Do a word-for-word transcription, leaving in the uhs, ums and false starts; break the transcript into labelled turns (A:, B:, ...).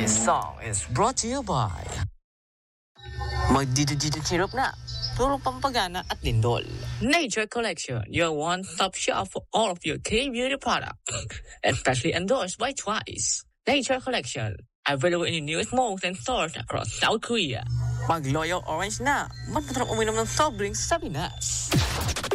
A: This song is brought to you by Magdidididid Syrup na, Tulong Pampagana at Lindol. Nature Collection, your one-stop shop for all of your K-beauty products. Especially endorsed by Twice. Nature Collection, available in the newest malls and stores across South Korea. Mag Loyal Orange na, mas masarap uminom ng soft drinks sa Pinas.